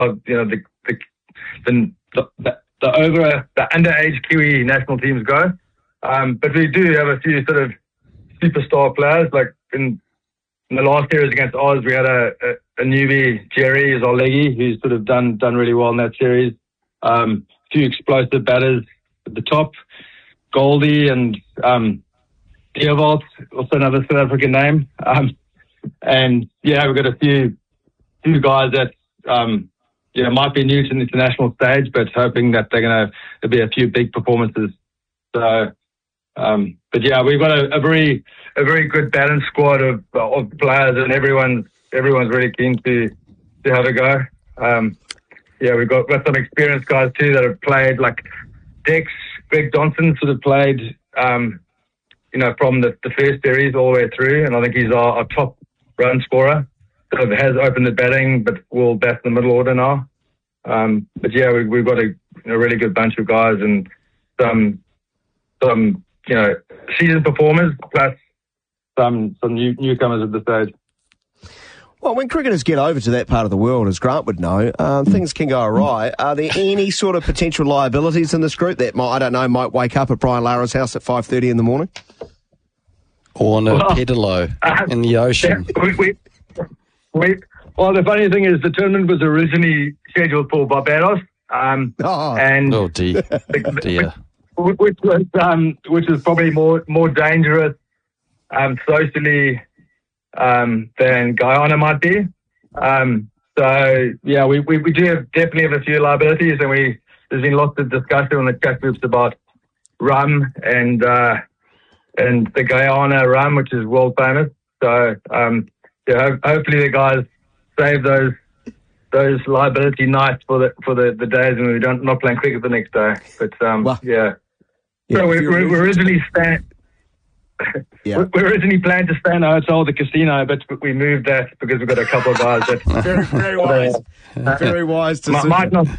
the underage Kiwi national teams go. But we do have a few sort of superstar players. Like in the last series against Oz, we had a newbie, Jerry Zolegi, who's sort of done really well in that series. A few explosive batters at the top, Goldie and Theobald, also another South African name. And yeah, we've got a few guys that might be new to the international stage, but hoping that there'll be a few big performances. So, but yeah, we've got a very good balanced squad of players, and everyone's really keen to have a go. We've got some experienced guys too that have played, like Greg Johnson sort of played, from the first series all the way through, and I think he's our top run scorer. Sort of has opened the batting, but will bat in the middle order now. But yeah, we've got a really good bunch of guys, and some seasoned performers, plus some newcomers at the stage. Well, when cricketers get over to that part of the world, as Grant would know, things can go awry. Are there any sort of potential liabilities in this group that might wake up at Brian Lara's house at 5:30 in the morning? Or on a pedalo in the ocean? Well, the funny thing is the tournament was originally scheduled for Barbados. Dear. Which was probably more dangerous socially than Guyana might be. So yeah, we definitely have a few liabilities, and there's been lots of discussion on the chat groups about rum and the Guyana rum, which is world famous. So hopefully the guys save those liability nights for the days when we're not playing cricket the next day. But so we originally we originally planned to stay in a hotel, the casino, but we moved that because we've got a couple of guys that very wise, very wise decision. Might not.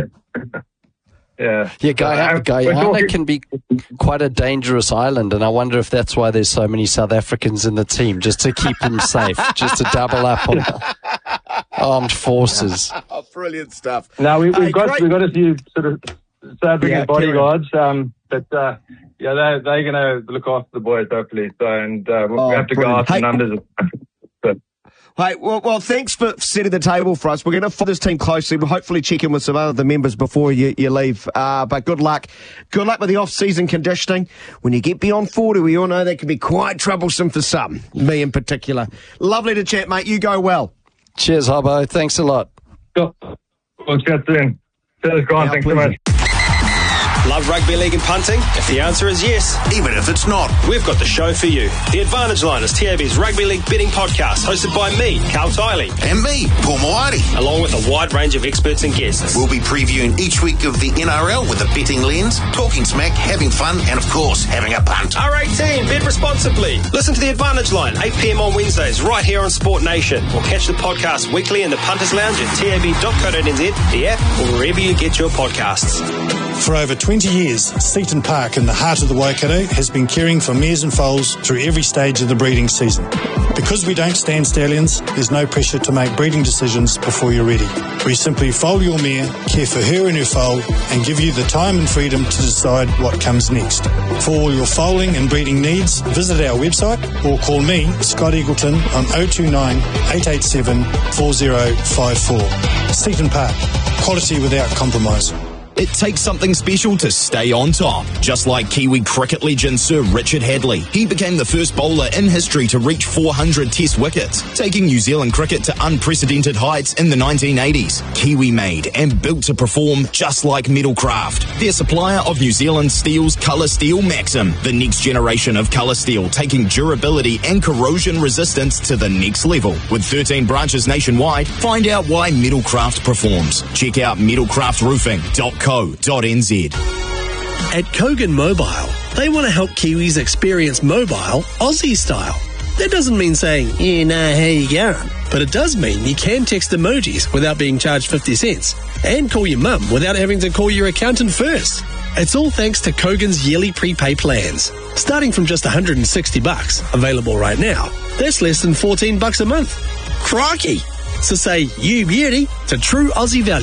Yeah. Guyana can be quite a dangerous island, and I wonder if that's why there's so many South Africans in the team, just to keep them safe, just to double up on armed forces. Oh, brilliant stuff. Now we've got a few sort of South African bodyguards, but they're going to look after the boys hopefully. So, and we'll have to go after numbers. Hey, well, thanks for setting the table for us. We're going to follow this team closely. We'll hopefully check in with some other members before you leave. But good luck. Good luck with the off-season conditioning. When you get beyond 40, we all know that can be quite troublesome for some, me in particular. Lovely to chat, mate. You go well. Cheers, Hobbo. Thanks a lot. Cool. We'll chat soon. Cheers, Grant. Thanks so much. Love rugby league and punting? If the answer is yes, even if it's not, we've got the show for you. The Advantage Line is TAB's rugby league betting podcast, hosted by me, Cal Tiley. And me, Paul Moati. Along with a wide range of experts and guests. We'll be previewing each week of the NRL with a betting lens, talking smack, having fun, and of course, having a punt. R18, bet responsibly. Listen to The Advantage Line, 8 p.m. on Wednesdays, right here on Sport Nation. Or catch the podcast weekly in the Punters Lounge at tab.co.nz, the app, or wherever you get your podcasts. For over 20 years, Seaton Park in the heart of the Waikato has been caring for mares and foals through every stage of the breeding season. Because we don't stand stallions, there's no pressure to make breeding decisions before you're ready. We simply foal your mare, care for her and her foal, and give you the time and freedom to decide what comes next. For all your foaling and breeding needs, visit our website or call me, Scott Eagleton, on 029 887 4054. Seaton Park, quality without compromise. It takes something special to stay on top. Just like Kiwi cricket legend Sir Richard Hadley. He became the first bowler in history to reach 400 test wickets, taking New Zealand cricket to unprecedented heights in the 1980s. Kiwi made and built to perform just like Metalcraft. Their supplier of New Zealand Steel's Colour Steel Maxim, the next generation of colour steel, taking durability and corrosion resistance to the next level. With 13 branches nationwide, find out why Metalcraft performs. Check out metalcraftroofing.com. .co.nz. At Kogan Mobile, they want to help Kiwis experience mobile Aussie style. That doesn't mean saying, how you going? But it does mean you can text emojis without being charged 50 cents and call your mum without having to call your accountant first. It's all thanks to Kogan's yearly prepay plans. Starting from just $160, available right now, that's less than $14 a month. Crikey! So say you beauty to true Aussie value.